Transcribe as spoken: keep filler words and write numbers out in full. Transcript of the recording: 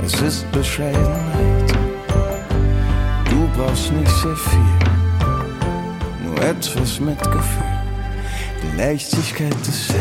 es ist Bescheidenheit. Du brauchst nicht sehr viel, nur etwas Mitgefühl. Die Leichtigkeit des